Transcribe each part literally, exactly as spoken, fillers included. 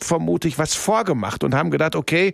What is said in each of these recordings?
vermute ich, was vorgemacht und haben gedacht, okay,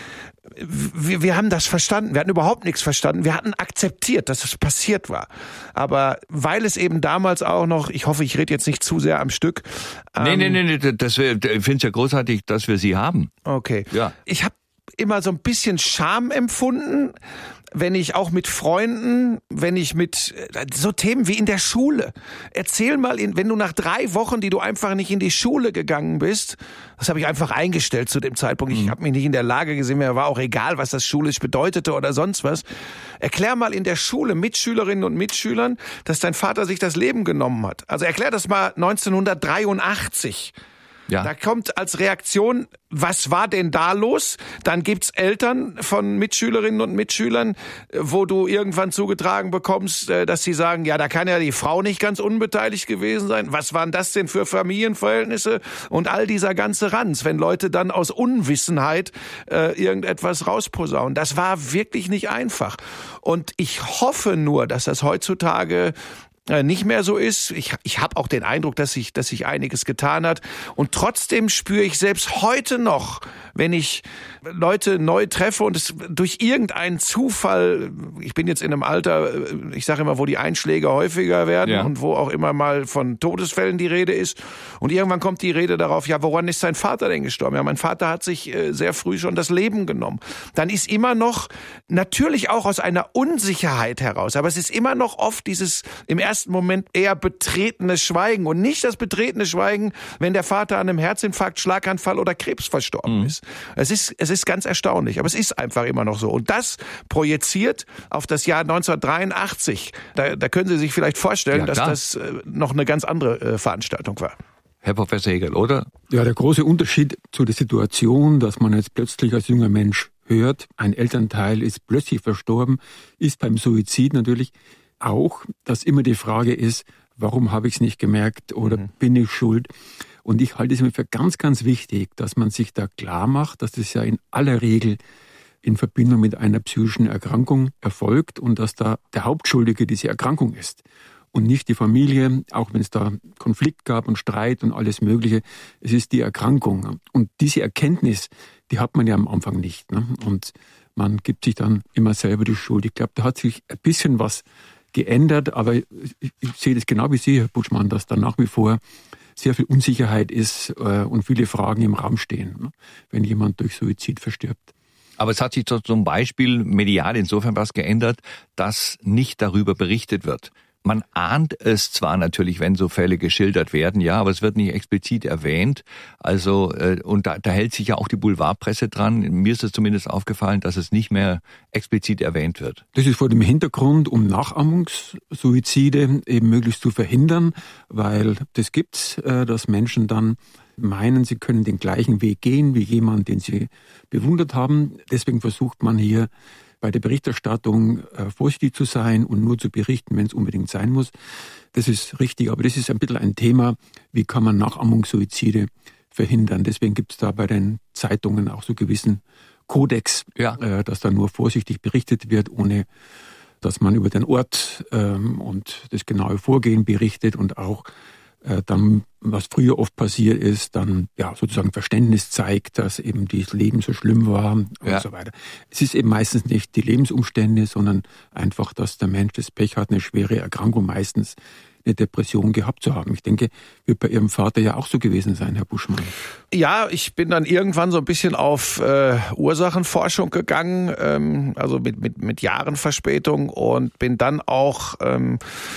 Wir, wir haben das verstanden. Wir hatten überhaupt nichts verstanden. Wir hatten akzeptiert, dass es passiert war. Aber weil es eben damals auch noch, ich hoffe, ich rede jetzt nicht zu sehr am Stück. Nee, ähm, nee, nee, nee, das wär, ich finde es ja großartig, dass wir Sie haben. Okay. Ja. Ich habe immer so ein bisschen Scham empfunden, wenn ich auch mit Freunden, wenn ich mit so Themen wie in der Schule. Erzähl mal, wenn du nach drei Wochen, die du einfach nicht in die Schule gegangen bist, das habe ich einfach eingestellt zu dem Zeitpunkt. Ich habe mich nicht in der Lage gesehen, mir war auch egal, was das schulisch bedeutete oder sonst was. Erklär mal in der Schule Mitschülerinnen und Mitschülern, dass dein Vater sich das Leben genommen hat. Also erklär das mal neunzehnhundertdreiundachtzig. Ja. Da kommt als Reaktion, was war denn da los? Dann gibt's Eltern von Mitschülerinnen und Mitschülern, wo du irgendwann zugetragen bekommst, dass sie sagen, ja, da kann ja die Frau nicht ganz unbeteiligt gewesen sein. Was waren das denn für Familienverhältnisse? Und all dieser ganze Ranz, wenn Leute dann aus Unwissenheit äh, irgendetwas rausposaunen. Das war wirklich nicht einfach. Und ich hoffe nur, dass das heutzutage nicht mehr so ist. Ich, ich habe auch den Eindruck, dass sich dass sich einiges getan hat. Und trotzdem spüre ich selbst heute noch, wenn ich Leute neu treffe und es durch irgendeinen Zufall, ich bin jetzt in einem Alter, ich sage immer, wo die Einschläge häufiger werden ja. und wo auch immer mal von Todesfällen die Rede ist. Und irgendwann kommt die Rede darauf, ja, woran ist sein Vater denn gestorben? Ja, mein Vater hat sich sehr früh schon das Leben genommen. Dann ist immer noch, natürlich auch aus einer Unsicherheit heraus, aber es ist immer noch oft dieses im ersten Moment eher betretenes Schweigen und nicht das betretene Schweigen, wenn der Vater an einem Herzinfarkt, Schlaganfall oder Krebs verstorben mhm. ist. Es ist, es ist ganz erstaunlich, aber es ist einfach immer noch so. Und das projiziert auf das Jahr neunzehnhundertdreiundachtzig. Da, da können Sie sich vielleicht vorstellen, ja, dass das äh, noch eine ganz andere äh, Veranstaltung war. Herr Professor Hegel, oder? Ja, der große Unterschied zu der Situation, dass man jetzt plötzlich als junger Mensch hört, ein Elternteil ist plötzlich verstorben, ist beim Suizid natürlich auch, dass immer die Frage ist, warum habe ich es nicht gemerkt oder mhm. bin ich schuld? Und ich halte es mir für ganz, ganz wichtig, dass man sich da klar macht, dass das ja in aller Regel in Verbindung mit einer psychischen Erkrankung erfolgt und dass da der Hauptschuldige diese Erkrankung ist und nicht die Familie, auch wenn es da Konflikt gab und Streit und alles Mögliche. Es ist die Erkrankung. Und diese Erkenntnis, die hat man ja am Anfang nicht. Ne? Und man gibt sich dann immer selber die Schuld. Ich glaube, da hat sich ein bisschen was geändert, aber ich, ich sehe das genau wie Sie, Herr Butschmann, dass da nach wie vor sehr viel Unsicherheit ist äh, und viele Fragen im Raum stehen, ne, wenn jemand durch Suizid verstirbt. Aber es hat sich zum Beispiel medial insofern was geändert, dass nicht darüber berichtet wird. Man ahnt es zwar natürlich, wenn so Fälle geschildert werden, ja, aber es wird nicht explizit erwähnt. Also äh, und da, da hält sich ja auch die Boulevardpresse dran. Mir ist es zumindest aufgefallen, dass es nicht mehr explizit erwähnt wird. Das ist vor dem Hintergrund, um Nachahmungssuizide eben möglichst zu verhindern, weil das gibt's, äh, dass Menschen dann meinen, sie können den gleichen Weg gehen wie jemand, den sie bewundert haben. Deswegen versucht man hier bei der Berichterstattung äh, vorsichtig zu sein und nur zu berichten, wenn es unbedingt sein muss. Das ist richtig, aber das ist ein bisschen ein Thema, wie kann man Nachahmungssuizide verhindern. Deswegen gibt es da bei den Zeitungen auch so gewissen Kodex, ja. äh, dass da nur vorsichtig berichtet wird, ohne dass man über den Ort ähm, und das genaue Vorgehen berichtet und auch äh, dann, was früher oft passiert ist, dann ja sozusagen Verständnis zeigt, dass eben das Leben so schlimm war und ja. so weiter. Es ist eben meistens nicht die Lebensumstände, sondern einfach, dass der Mensch das Pech hat, eine schwere Erkrankung, meistens eine Depression gehabt zu haben. Ich denke, wird bei Ihrem Vater ja auch so gewesen sein, Herr Buschmann. Ja, ich bin dann irgendwann so ein bisschen auf äh, Ursachenforschung gegangen, ähm, also mit, mit, mit Jahren Verspätung und bin dann auch ähm,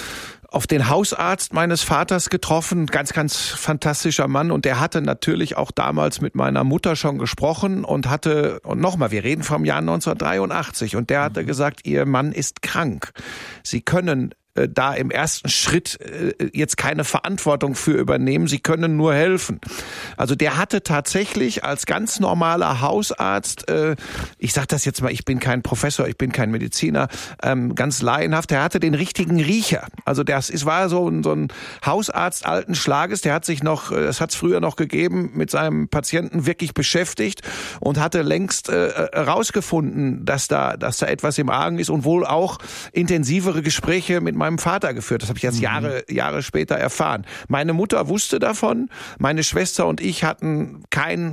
auf den Hausarzt meines Vaters getroffen, ganz, ganz fantastischer Mann und der hatte natürlich auch damals mit meiner Mutter schon gesprochen und hatte, und nochmal, wir reden vom Jahr neunzehnhundertdreiundachtzig und der hatte gesagt, Ihr Mann ist krank. Sie können da im ersten Schritt jetzt keine Verantwortung für übernehmen. Sie können nur helfen. Also der hatte tatsächlich als ganz normaler Hausarzt, ich sage das jetzt mal, ich bin kein Professor, ich bin kein Mediziner, ganz laienhaft, der hatte den richtigen Riecher. Also das ist, war so ein, so ein Hausarzt alten Schlages, der hat sich noch, das hat es früher noch gegeben, mit seinem Patienten wirklich beschäftigt und hatte längst herausgefunden, dass da, dass da etwas im Argen ist und wohl auch intensivere Gespräche mit meinem Vater geführt. Das habe ich jetzt Jahre, Jahre später erfahren. Meine Mutter wusste davon. Meine Schwester und ich hatten kein